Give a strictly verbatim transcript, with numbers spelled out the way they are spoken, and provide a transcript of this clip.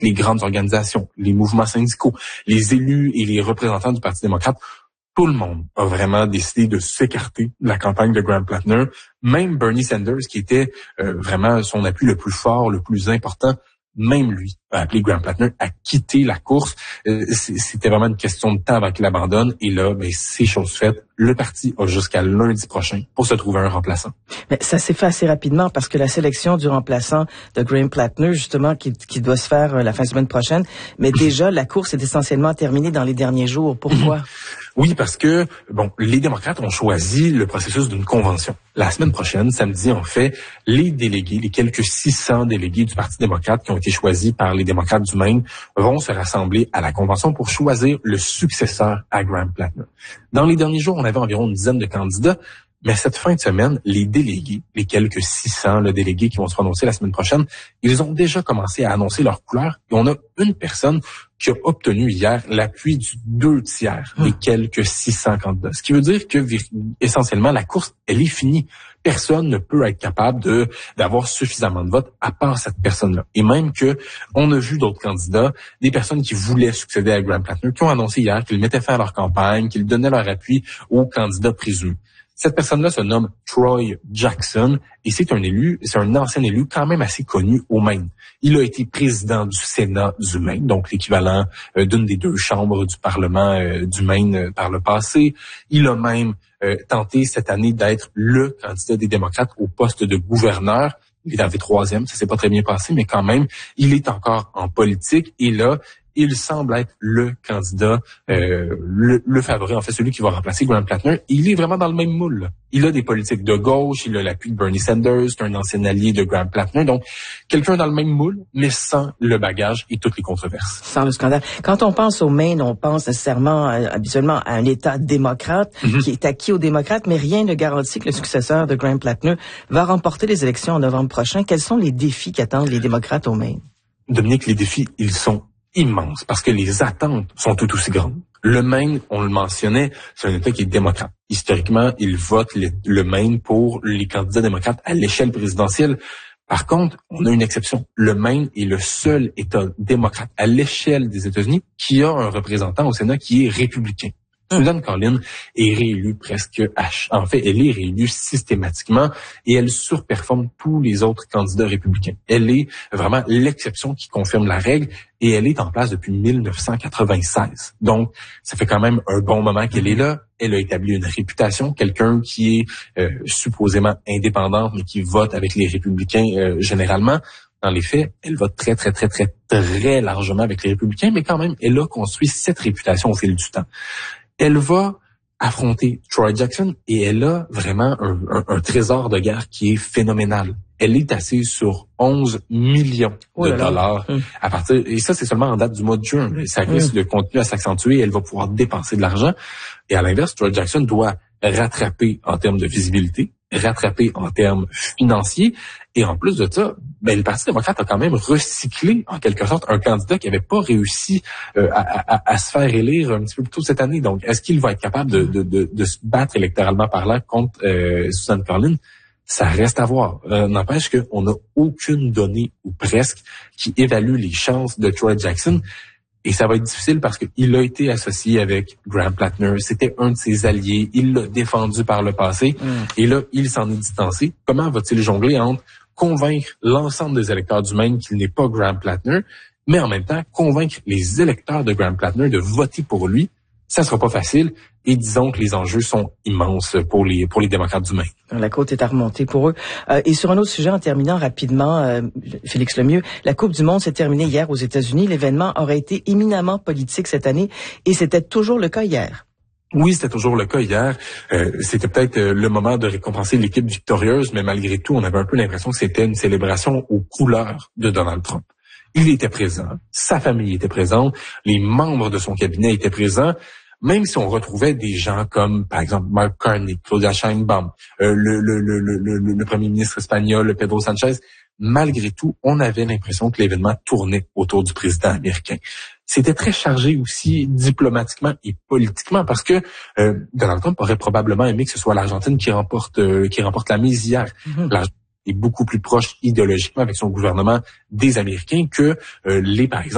les grandes organisations, les mouvements syndicaux, les élus et les représentants du Parti démocrate, tout le monde a vraiment décidé de s'écarter de la campagne de Graham Plattner. Même Bernie Sanders, qui était euh, vraiment son appui le plus fort, le plus important, même lui a appelé Graham Plattner à quitter la course. Euh, c'était vraiment une question de temps avant qu'il abandonne. Et là, ben, c'est chose faite. Le parti a jusqu'à lundi prochain pour se trouver un remplaçant. Mais ça s'est fait assez rapidement parce que la sélection du remplaçant de Graham Plattner, justement, qui, qui doit se faire la fin de semaine prochaine, mais déjà, la course est essentiellement terminée dans les derniers jours. Pourquoi? Oui, parce que, bon, les démocrates ont choisi le processus d'une convention. La semaine prochaine, samedi, en fait, les délégués, les quelques six cents délégués du Parti démocrate qui ont été choisis par les démocrates du Maine vont se rassembler à la convention pour choisir le successeur à Graham Plattner. Dans les derniers jours, on avait environ une dizaine de candidats, mais cette fin de semaine, les délégués, les quelques six cents le délégués qui vont se prononcer la semaine prochaine, ils ont déjà commencé à annoncer leur couleur. Et on a une personne qui a obtenu hier l'appui du deux tiers des quelques six cents candidats. Ce qui veut dire que, essentiellement, la course, elle est finie. Personne ne peut être capable de d'avoir suffisamment de votes à part cette personne-là. Et même que on a vu d'autres candidats, des personnes qui voulaient succéder à Graham Plattner, qui ont annoncé hier qu'ils mettaient fin à leur campagne, qu'ils donnaient leur appui aux candidats présumés. Cette personne-là se nomme Troy Jackson et c'est un élu, c'est un ancien élu quand même assez connu au Maine. Il a été président du Sénat du Maine, donc l'équivalent euh, d'une des deux chambres du Parlement euh, du Maine euh, par le passé. Il a même euh, tenté cette année d'être le candidat des démocrates au poste de gouverneur. Il est arrivé troisième, ça s'est pas très bien passé, mais quand même, il est encore en politique et là, il semble être le candidat, euh, le, le favori, en fait, celui qui va remplacer Graham Plattner. Il est vraiment dans le même moule. Il a des politiques de gauche, il a l'appui de Bernie Sanders, c'est un ancien allié de Graham Plattner. Donc, quelqu'un dans le même moule, mais sans le bagage et toutes les controverses. Sans le scandale. Quand on pense au Maine, on pense nécessairement, euh, habituellement, à un État démocrate mm-hmm. qui est acquis aux démocrates, mais rien ne garantit que le successeur de Graham Plattner va remporter les élections en novembre prochain. Quels sont les défis qu'attendent les démocrates au Maine? Dominique, les défis, ils sont immense, parce que les attentes sont tout aussi grandes. Le Maine, on le mentionnait, c'est un État qui est démocrate. Historiquement, il vote le, le Maine pour les candidats démocrates à l'échelle présidentielle. Par contre, on a une exception. Le Maine est le seul État démocrate à l'échelle des États-Unis qui a un représentant au Sénat qui est républicain. Susan Collins est réélue presque H. En fait, elle est réélue systématiquement et elle surperforme tous les autres candidats républicains. Elle est vraiment l'exception qui confirme la règle et elle est en place depuis mille neuf cent quatre-vingt-seize. Donc, ça fait quand même un bon moment qu'elle est là. Elle a établi une réputation, quelqu'un qui est euh, supposément indépendante mais qui vote avec les républicains euh, généralement. Dans les faits, elle vote très, très, très, très, très largement avec les républicains, mais quand même, elle a construit cette réputation au fil du temps. Elle va affronter Troy Jackson et elle a vraiment un, un, un trésor de guerre qui est phénoménal. Elle est assise sur onze millions oh de là là. dollars Hum. à partir, et ça c'est seulement en date du mois de juin. Ça risque hum. de continuer à s'accentuer. Elle va pouvoir dépenser de l'argent. Et à l'inverse, Troy Jackson doit rattraper en termes de visibilité, rattraper en termes financiers. Et en plus de ça, ben, le Parti démocrate a quand même recyclé, en quelque sorte, un candidat qui n'avait pas réussi euh, à, à, à se faire élire un petit peu plus tôt cette année. Donc, est-ce qu'il va être capable de, de, de, de se battre électoralement parlant contre euh, Susan Collins? Ça reste à voir. Euh, n'empêche qu'on n'a aucune donnée, ou presque, qui évalue les chances de Troy Jackson. Et ça va être difficile parce qu'il a été associé avec Graham Plattner. C'était un de ses alliés. Il l'a défendu par le passé. Mm. Et là, il s'en est distancé. Comment va-t-il jongler entre convaincre l'ensemble des électeurs du Maine qu'il n'est pas Graham Plattner, mais en même temps convaincre les électeurs de Graham Plattner de voter pour lui? Ça sera pas facile. Et disons que les enjeux sont immenses pour les pour les démocrates du Maine. La côte est à remonter pour eux. Euh, et sur un autre sujet, en terminant rapidement, euh, Félix Lemieux, la Coupe du Monde s'est terminée hier aux États-Unis. L'événement aurait été éminemment politique cette année et c'était toujours le cas hier. Oui, c'était toujours le cas hier. Euh, c'était peut-être euh, le moment de récompenser l'équipe victorieuse, mais malgré tout, on avait un peu l'impression que c'était une célébration aux couleurs de Donald Trump. Il était présent, sa famille était présente, les membres de son cabinet étaient présents. Même si on retrouvait des gens comme, par exemple, Mark Carney, Claudia Sheinbaum, euh, le, le, le, le, le, le premier ministre espagnol, Pedro Sanchez, malgré tout, on avait l'impression que l'événement tournait autour du président américain. C'était très chargé aussi diplomatiquement et politiquement parce que euh, Donald Trump aurait probablement aimé que ce soit l'Argentine qui remporte euh, qui remporte la mise hier. Mm-hmm. L'Argentine est beaucoup plus proche idéologiquement avec son gouvernement des Américains que euh, les, par exemple,